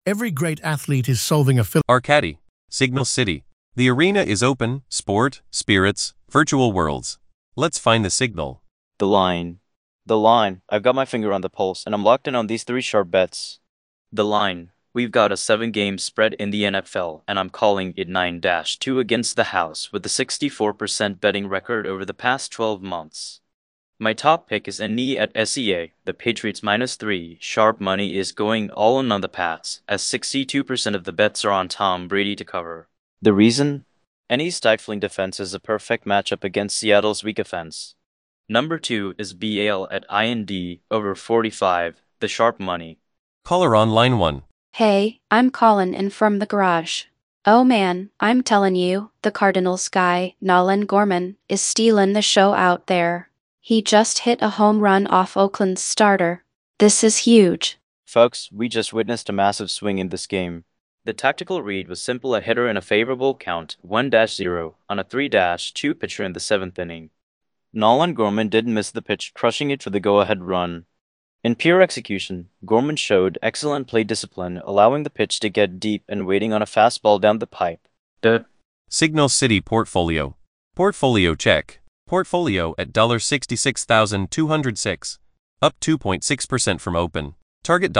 Every great athlete is solving a Arcady, Signal City. The arena is open, sport, spirits, virtual worlds. Let's find the signal. The line. The line. I've got my finger on the pulse, and I'm locked in on these 3 sharp bets. The line. We've got a 7-game spread in the NFL, and I'm calling it 9-2 against the house with a 64% betting record over the past 12 months. My top pick is a knee at SEA. The Patriots -3. Sharp money is going all in on the Pats, as 62% of the bets are on Tom Brady to cover. The reason? Any stifling defense is a perfect matchup against Seattle's weak offense. Number 2 is BAL at IND over 45, the sharp money. Caller on line 1. Hey, I'm calling in from the garage. Oh man, I'm telling you, the Cardinals guy, Nolan Gorman, is stealing the show out there. He just hit a home run off Oakland's starter. This is huge. Folks, we just witnessed a massive swing in this game. The tactical read was simple: a hitter in a favorable count, 1-0, on a 3-2 pitcher in the 7th inning. Nolan Gorman didn't miss the pitch, crushing it for the go-ahead run. In pure execution, Gorman showed excellent plate discipline, allowing the pitch to get deep and waiting on a fastball down the pipe. Signal City Portfolio. Portfolio check. Portfolio at $66,206. Up 2.6% from open. Target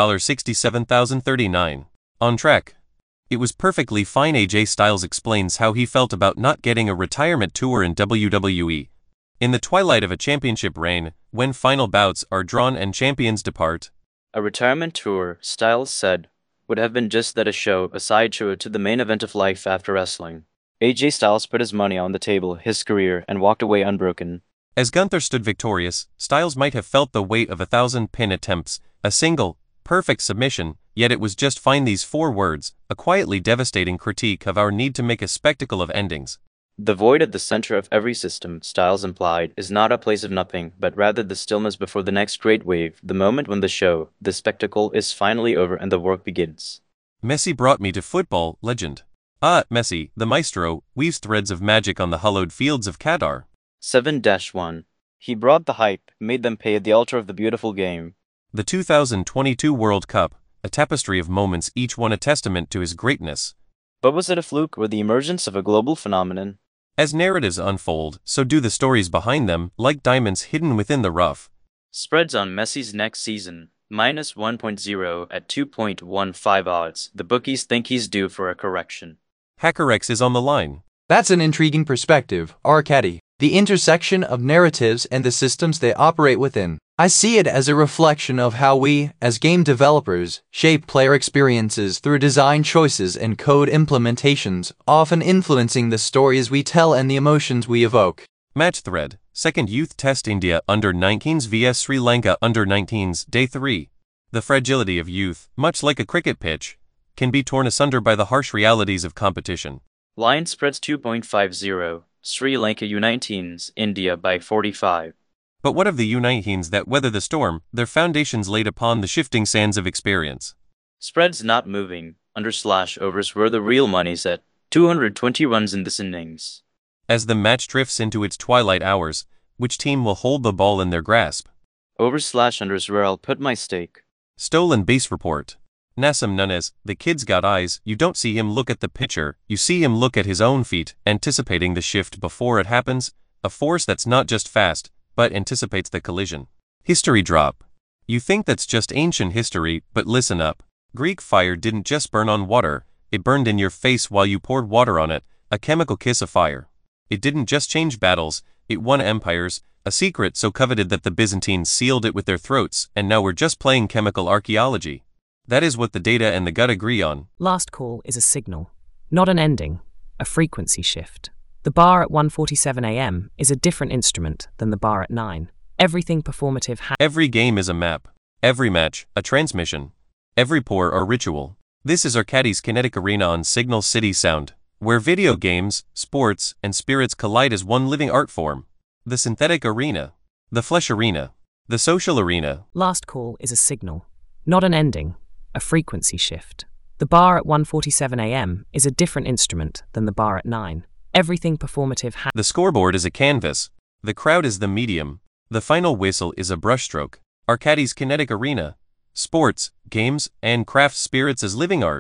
$67,039. On track. It was perfectly fine. AJ Styles explains how he felt about not getting a retirement tour in WWE. In the twilight of a championship reign, when final bouts are drawn and champions depart. A retirement tour, Styles said, would have been just that: a show, a sideshow to the main event of life after wrestling. AJ Styles put his money on the table, his career, and walked away unbroken. As Gunther stood victorious, Styles might have felt the weight of 1,000 pin attempts, a single, perfect submission, yet it was just fine. These 4 words, a quietly devastating critique of our need to make a spectacle of endings. The void at the center of every system, Styles implied, is not a place of nothing, but rather the stillness before the next great wave, the moment when the show, the spectacle, is finally over and the work begins. Messi brought me to football, legend. Messi, the maestro, weaves threads of magic on the hallowed fields of Qatar. 7-1. He brought the hype, made them pay at the altar of the beautiful game. The 2022 World Cup, a tapestry of moments, each one a testament to his greatness. But was it a fluke or the emergence of a global phenomenon? As narratives unfold, so do the stories behind them, like diamonds hidden within the rough. Spreads on Messi's next season, -1.0 at 2.15 odds. The bookies think he's due for a correction. HackerX is on the line. That's an intriguing perspective, Arcady. The intersection of narratives and the systems they operate within. I see it as a reflection of how we, as game developers, shape player experiences through design choices and code implementations, often influencing the stories we tell and the emotions we evoke. Match thread. Second youth test: India under-19s vs Sri Lanka under-19s, Day 3. The fragility of youth, much like a cricket pitch, can be torn asunder by the harsh realities of competition. Line spreads 2.50. Sri Lanka U19s, India by 45. But what of the U19s that weather the storm, their foundations laid upon the shifting sands of experience? Spreads not moving, under/overs where the real money's at, 220 runs in this innings. As the match drifts into its twilight hours, which team will hold the ball in their grasp? Overs/unders where I'll put my stake. Stolen base report. Nassim Nunez, the kid's got eyes. You don't see him look at the pitcher, you see him look at his own feet, anticipating the shift before it happens, a force that's not just fast, but anticipates the collision. History drop. You think that's just ancient history, but listen up. Greek fire didn't just burn on water, it burned in your face while you poured water on it, a chemical kiss of fire. It didn't just change battles, it won empires, a secret so coveted that the Byzantines sealed it with their throats, and now we're just playing chemical archaeology. That is what the data and the gut agree on. Last call is a signal, not an ending, a frequency shift. The bar at 1:47 a.m. is a different instrument than the bar at 9. Everything performative Every game is a map. Every match, a transmission. Every pour, a ritual. This is Arcady's Kinetic Arena on Signal City Sound, where video games, sports, and spirits collide as one living art form. The synthetic arena. The flesh arena. The social arena. Last call is a signal, not an ending, a frequency shift. The bar at 1:47 a.m. is a different instrument than the bar at 9. Everything performative The scoreboard is a canvas. The crowd is the medium. The final whistle is a brushstroke. Arcady's Kinetic Arena. sports, games, and craft spirits as living art.